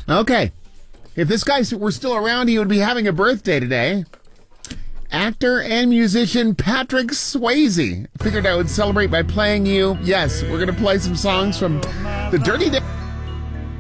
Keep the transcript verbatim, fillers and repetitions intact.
Okay. If this guy were still around, he would be having a birthday today. Actor and musician Patrick Swayze. Figured I would celebrate by playing you. Yes, we're going to play some songs from the Dirty Dancing.